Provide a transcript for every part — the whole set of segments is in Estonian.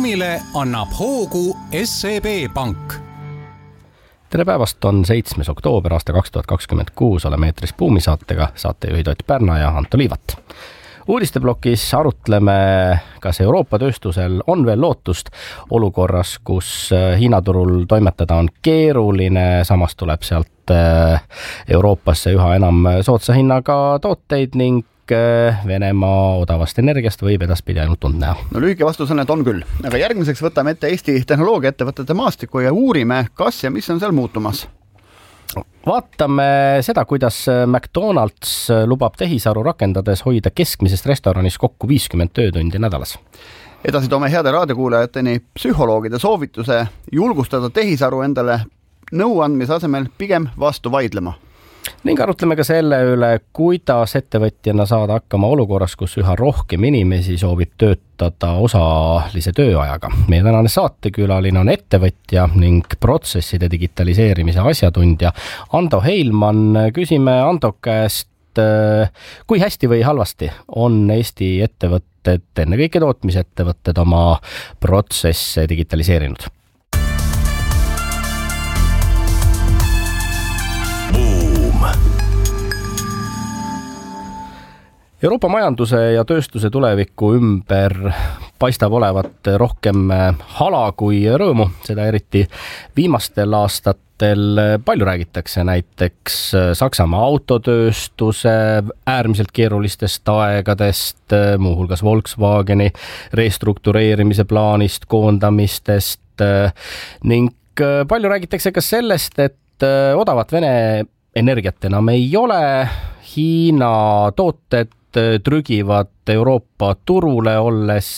programmile annab hoogu SEB Pank. Tere päevast, on 7. oktoober aasta 2026, oleme eetris Buumi-saatega, saatejuhid Ott Pärna ja Anto Liivat. Uudisteblokis arutleme, kas Euroopa tööstusel on veel lootust olukorras, kus Hiina turul toimetada on keeruline, samas tuleb sealt Euroopasse üha enam soodsa hinnaga tooteid ning Venemaa odavast energiast võib edaspidi ainult tund näha. No lühike vastus on, et on küll. Aga järgmiseks võtame ette Eesti tehnoloogiaettevõtete maastiku ja uurime, kas ja mis on seal muutumas. Vaatame seda, kuidas McDonald's lubab tehisaru rakendades hoida keskmisest restoranis kokku 50 töötundi nädalas. Edasi toome heade raadiokuulajateni psühholoogide soovituse julgustada tehisaru endale nõuandmise asemel pigem vastu vaidlema. Ning arutleme ka selle üle, kuidas ettevõtjana saada hakkama olukorras, kus üha rohkem inimesi soovib töötada osalise tööajaga. Meie tänane saatekülaline on ettevõtja ning protsesside digitaliseerimise asjatundja Ando Heilmann. Küsime Ando käest, kui hästi või halvasti on Eesti ettevõtted, ennekõike tootmisettevõtted, oma protsesse digitaliseerinud? Euroopa majanduse ja tööstuse tuleviku ümber paistab olevat rohkem hala kui rõõmu, seda eriti viimastel aastatel. Palju räägitakse näiteks Saksamaa autotööstuse äärmiselt keerulistest aegadest, muuhulgas Volkswageni restruktureerimise plaanist, koondamistest ning palju räägitakse ka sellest, et odavat Vene energiat enam ei ole, Hiina tooted trügivad Euroopa turule, olles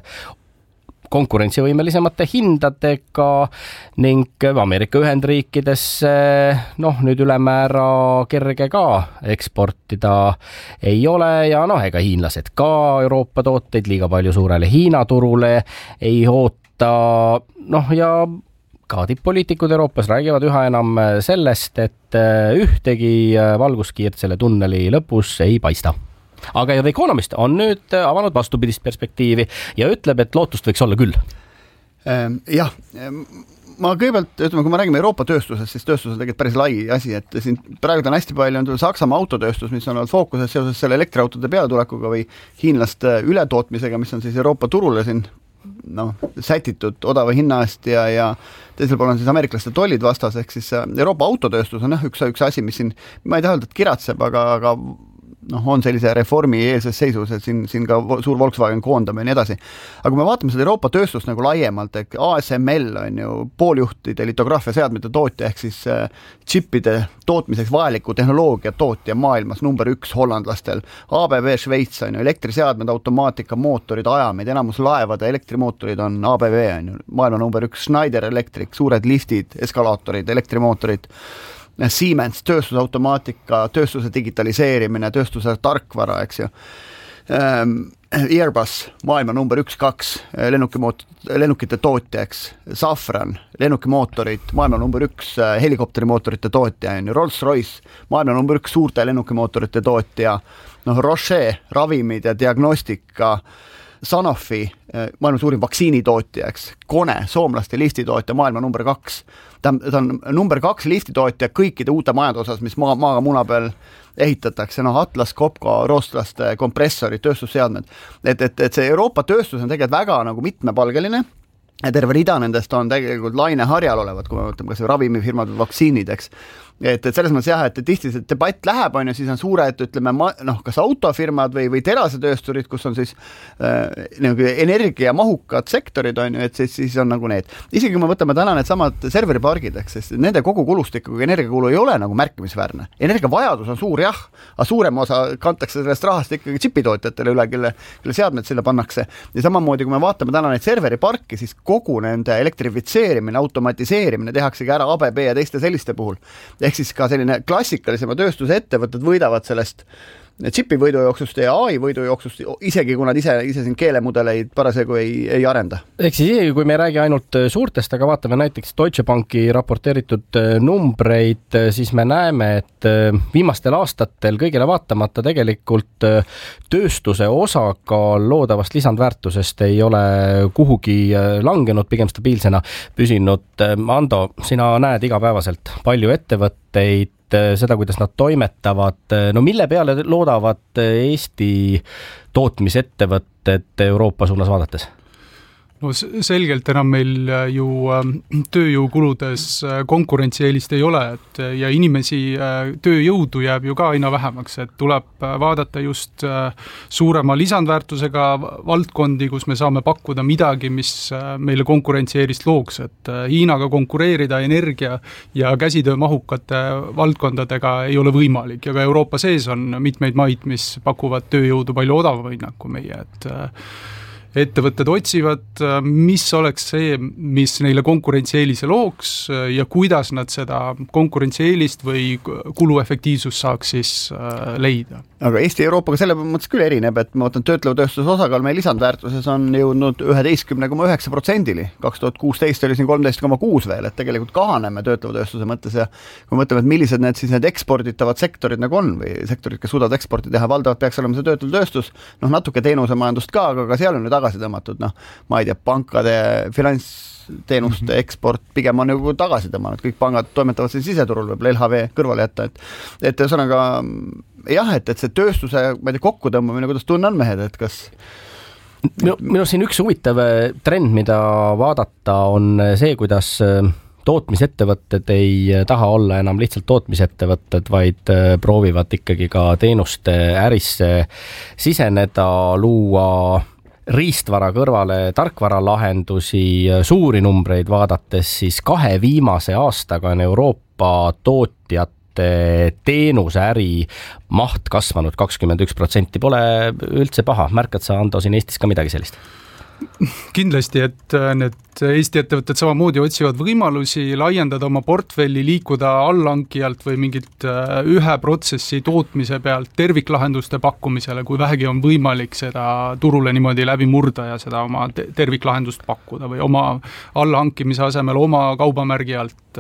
konkurentsivõimelisemate hindadega ning Ameerika Ühendriikidesse nüüd ülemäära kerge ka eksportida ei ole ja ega hiinlased ka Euroopa tooteid liiga palju suurele Hiina turule ei oota. Ja ka tipp-poliitikud Euroopas räägivad üha enam sellest, et ühtegi valguskiirt selle tunneli lõpus ei paista. Aga The Economist on nüüd avanud vastupidist perspektiivi ja ütleb, et lootust võiks olla küll. Jah, ma kõigepealt ütleme, kui me räägime Euroopa tööstusest, siis tööstus on tegelikult päris lai asi, et siin praegu on hästi palju on Saksamaa autotööstus, mis on olnud fookuses seoses selle elektriautode pealetulekuga või hiinlaste ületootmisega, mis on siis Euroopa turule siin sätitud odava hinna eest ja teisel pool on siis ameeriklaste tollid vastas, ehk siis Euroopa autotööstus on üks asi, mis siin, ma ei taha öelda, et kiratseb, aga on sellise reformi eelses seisus, et siin ka suur Volkswagen koondame ja nii edasi. Aga kui me vaatame seda Euroopa tööstust nagu laiemalt, et ASML on ju pooljuhtide litograafia seadmete tootja, ehk siis chippide tootmiseks vajaliku tehnoloogia tootja maailmas number 1 hollandlastel. ABB Šveits on ju elektriseadmed, automaatika, mootorid, ajameid, enamus laevade elektrimootorid on ABB on ju maailma number 1, Schneider Electric, suured liftid, eskalaatorid, elektrimootorid, Siemens, tööstusautomaatika, tööstuse digitaliseerimine, tööstuse tarkvara, eks ju. Airbus, maailma number 1-2 lennukite tootjaks, Safran, lennukimootorid, maailma number 1 helikopterimootorite tootja, Rolls-Royce, maailma number 1 suurte lennukimootorite tootja, Roche, ravimid ja diagnostika, Sanofi, maailma suurim vaktsiinitootja, Kone, soomlaste liftitootja, maailma number 2. Ta on number 2 liftitootja kõikide uute majade osas, mis maaga muna peal ehitatakse, Atlas, Copco, roostlaste kompressorid, tööstusseadmed. Et see Euroopa tööstus on tegelikult väga nagu mitmepalgeline ja terve rida nendest on tegelikult laine harjal olevad, kui me võtame kas ravimifirmad või vaktsiinid, eks. Et selles mõttes jah, et tihti see debatt läheb, on ju, siis on suured, ütleme, kas autofirmad või terasetöösturid, kus on siis energiamahukad sektorid, on ju, et siis on nagu need. Isegi kui me võtame täna need samad serveripargid, sest nende kogu kulustikku energiakulu ei ole nagu märkimisväärne. Energiavajadus on suur, jah, aga suurem osa kantakse sellest rahast ikkagi chipitootjatele üle, kelle seadmed sille pannakse. Ja samamoodi, kui me vaatame täna neid serveriparki, siis kogu nende elektrifitseerimine, automatiseerimine tehaksegi ära ABB ja teiste selliste puhul. Ehk siis ka selline klassikalisema tööstuse ettevõtted võidavad sellest chipi võidujooksust ja AI võidujooksust, isegi kui nad ise siin keelemudeleid parasjagu ei arenda. Ehk siis isegi, kui me ei räägi ainult suurtest, aga vaatame näiteks Deutsche Banki raporteeritud numbreid, siis me näeme, et viimastel aastatel kõigile vaatamata tegelikult tööstuse osakaal loodavast lisandväärtusest ei ole kuhugi langenud, pigem stabiilsena püsinud. Ando, sina näed igapäevaselt palju ettevõtteid, seda, kuidas nad toimetavad. No mille peale loodavad Eesti tootmisettevõtted Euroopa suunas vaadates? No selgelt enam meil ju tööjõukuludes konkurentsieelist ei ole, ja inimesi tööjõudu jääb ju ka aina vähemaks, et tuleb vaadata just suurema lisandväärtusega valdkondi, kus me saame pakkuda midagi, mis meile konkurentsieelist looks, et Hiinaga konkureerida energia ja käsitöömahukate valdkondadega ei ole võimalik, ja ka Euroopa sees on mitmeid maid, mis pakuvad tööjõudu palju odavamaid nagu meie, et ettevõtted otsivad, mis oleks see, mis neile konkurentsieelise looks ja kuidas nad seda konkurentsieelist või kuluefektiivsust saaks siis leida. Aga Eesti ja Euroopaga selle mõttes küll erineb, et ma võtan töötleva tööstuse osakaal meie lisandväärtuses on jõudnud 11,9%-li. 2016 oli siin 13,6 veel, et tegelikult kahaneme töötleva tööstuse mõttes ja kui mõtleme, et millised need eksporditavad sektorid nagu on või sektorid, kes suudavad eksporti teha, valdavalt peaks olema see töötlev tööstus, natuke teenusemajandust ka, aga seal on nüüd tagasi tõmmatud, ma ei tea, pankade finantsteenuste eksport pigem on nagu tagasi tõmmanud, kõik pangad toimetavad siin siseturul, võib LHV kõrvale jätta, et ühesõnaga jah, et see tööstuse kokkutõmbamine, kuidas tunne on mehed, et kas minu siin üks huvitav trend, mida vaadata, on see, kuidas tootmisettevõtted ei taha olla enam lihtsalt tootmisettevõtted, vaid proovivad ikkagi ka teenuste ärisse siseneda, luua riistvara kõrvale tarkvaralahendusi, suuri numbreid vaadates, siis 2 viimase aastaga on Euroopa tootjate teenuseäri maht kasvanud 21%. Pole üldse paha. Märkad sa, Ando, siin Eestis ka midagi sellist? Kindlasti, et need Eesti ettevõtted samamoodi otsivad võimalusi laiendada oma portfelli, liikuda allhankijalt või mingit ühe protsessi tootmise pealt terviklahenduste pakkumisele, kui vähegi on võimalik seda turule niimoodi läbi murda ja seda oma terviklahendust pakkuda või oma allhankimise asemel oma kaubamärgi alt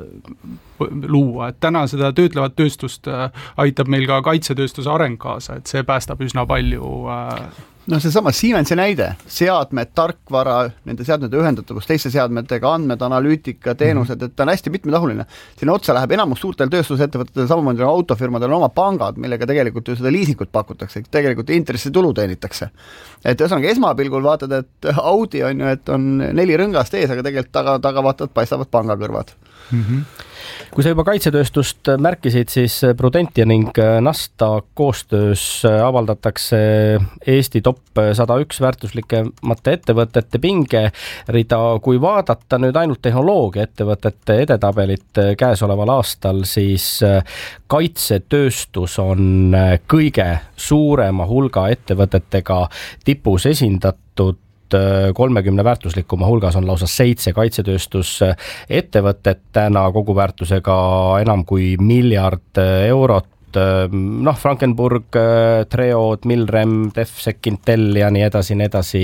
luua. Et täna seda töötlevat tööstust aitab meil ka kaitsetööstuse areng kaasa, et see päästab üsna palju seesama Siemensi näide, seadmed, tarkvara, nende seadmete ühendatavus teiste seadmetega, andmed, analüütika, teenused, et ta on hästi mitmetahuline. Siin otsa läheb enamus suurtel tööstusettevõtetel, samamoodi autofirmadel on oma pangad, millega tegelikult ju seda liisikut pakutakse, tegelikult intressitulu teenitakse. Et ühesõnaga esmapilgul vaatad, et Audi on ju, et on 4 rõngast ees, aga tegelikult taga vaatad, paistavad pangakõrvad. Kui sa juba kaitsetööstust märkisid, siis Prudentia ning Nasdaq koostöös avaldatakse Eesti top 101 väärtuslikemate ettevõtete pingerida. Kui vaadata nüüd ainult tehnoloogia ettevõtete edetabelit käesoleval aastal, siis kaitsetööstus on kõige suurema hulga ettevõtetega tipus esindatud. 30 väärtuslikuma hulgas on lausa 7 kaitsetööstusettevõtet täna koguväärtusega enam kui 1 miljard eurot. Frankenburg, Treod, Milrem, Defsec, Intel ja nii edasi.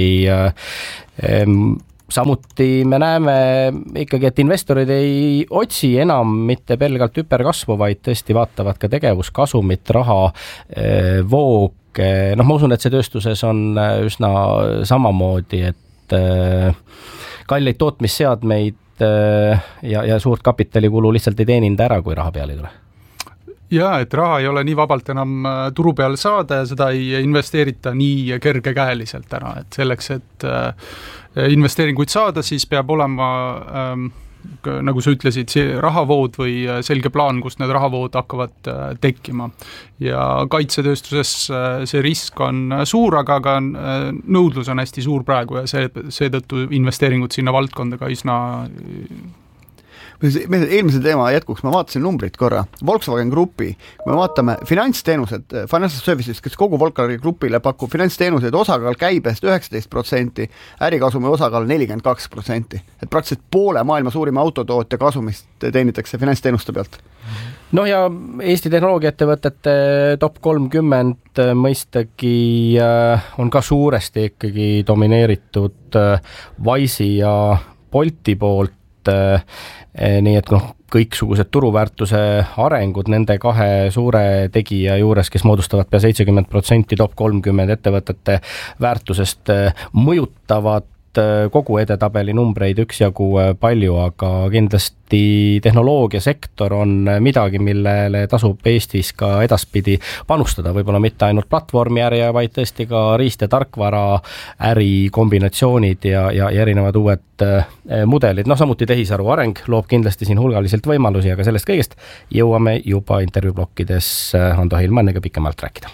Samuti me näeme ikkagi, et investorid ei otsi enam mitte pelgalt hüperkasvu, vaid tõesti vaatavad ka tegevuskasumit, raha voog. Ma usun, et see tööstuses on üsna samamoodi, et kalleid tootmisseadmeid ja suurt kapitalikulu lihtsalt ei teeninda ära, kui raha peale ei tule. Ja, et raha ei ole nii vabalt enam turu peal saada ja seda ei investeerita nii kergekäeliselt ära, et selleks, et investeeringuid saada, siis peab olema nagu sa ütlesid, see rahavood või selge plaan, kust need rahavood hakkavad tekkima. Ja kaitsetööstuses see risk on suur, aga ka nõudlus on hästi suur praegu ja seetõttu investeeringud sinna valdkonda ka üsna eelmise teema jätkuks ma vaatasin numbrit korra. Volkswagen Grupi, kui me vaatame finantsteenused, Financial Services, kes kogu Volkswagen Grupile pakub finantsteenused, osakaal käibest 19%, ärikasumi osakaal 42%. Et praktiliselt poole maailma suurima autotootja kasumist teenitakse finantsteenuste pealt. No ja Eesti tehnoloogiaettevõtete top 30 mõistagi on ka suuresti ikkagi domineeritud Wise'i ja Bolti poolt, nii et kõiksugused turuväärtuse arengud nende kahe suure tegija juures, kes moodustavad pea 70% top 30 ettevõtete väärtusest, mõjutavad kogu edetabeli numbreid üksjagu palju, aga kindlasti tehnoloogiasektor on midagi, millele tasub Eestis ka edaspidi panustada, võib-olla mitte ainult platvormi äri, vaid tõesti ka riist- ja tarkvara äri kombinatsioonid ja erinevad uued mudelid. Samuti tehisaru areng loob kindlasti siin hulgaliselt võimalusi, aga sellest kõigest jõuame juba intervjuublokkides Ando Heilmannega pikemalt rääkida.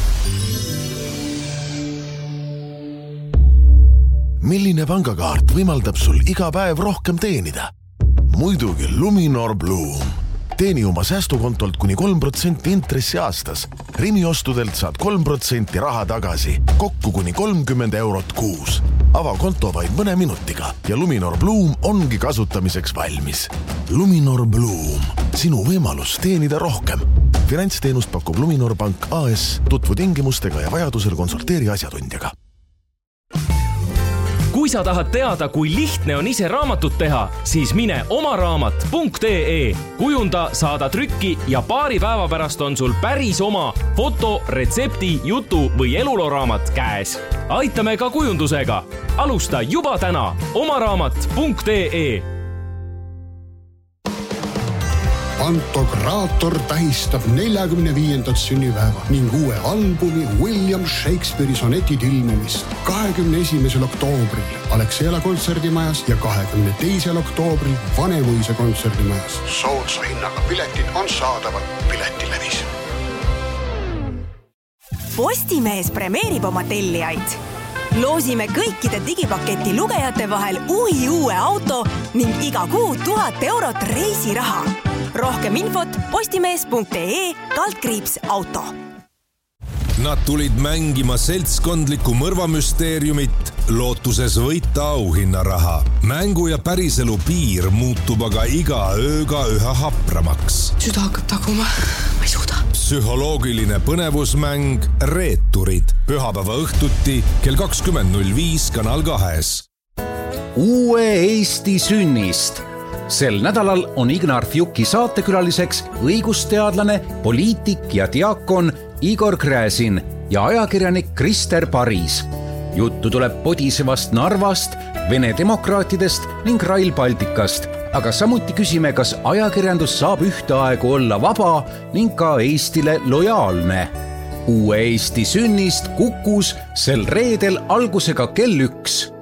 Milline pangakaart võimaldab sul iga päev rohkem teenida? Muidugi Luminor Bloom. Teeni oma säästukontolt kuni 3% intressi aastas. Rimi-ostudelt saad 3% raha tagasi, kokku kuni 30 eurot kuus. Ava konto vaid mõne minutiga ja Luminor Bloom ongi kasutamiseks valmis. Luminor Bloom. Sinu võimalus teenida rohkem. Finantsteenust pakub Luminor Pank AS. Tutvu tingimustega ja vajadusel konsulteeri asjatundjaga. Kui sa tahad teada, kui lihtne on ise raamatut teha, siis mine omaraamat.ee. Kujunda, saada trükki ja paari päeva pärast on sul päris oma foto, retsepti, jutu või eluloraamat käes. Aitame ka kujundusega. Alusta juba täna omaraamat.ee. Pantokraator tähistab 45. sünnipäeva ning uue albumi William Shakespeare'i sonetid ilmumist 21. oktoobril Alexela kontserdimajas ja 22. oktoobril Vanemuise kontserdimajas. Soodsa hinnaga piletid on saadaval Piletilevis. Postimees premeerib oma tellijaid. Loosime kõikide digipaketi lugejate vahel uue auto ning iga kuu 1000 eurot reisiraha. Rohkem infot postimees.ee/auto. Nad tulid mängima seltskondlikku mõrvamüsteeriumit, lootuses võita auhinnaraha. Mängu ja päriselu piir muutub aga iga ööga üha hapramaks. Süda hakkab taguma, ma ei suuda. Psühholoogiline põnevusmäng Reeturid. Pühapäeva õhtuti kell 20.05 Kanal 2. Uue Eesti sünnist. Sel nädalal on Ignar Fjuki saatekülaliseks õigusteadlane, poliitik ja diakon Igor Gräzin ja ajakirjanik Krister Paris. Juttu tuleb podisevast Narvast, Vene demokraatidest ning Rail Balticast, aga samuti küsime, kas ajakirjandus saab ühteaegu olla vaba ning ka Eestile lojaalne. Uue Eesti sünnist Kukus sel reedel algusega kell 1.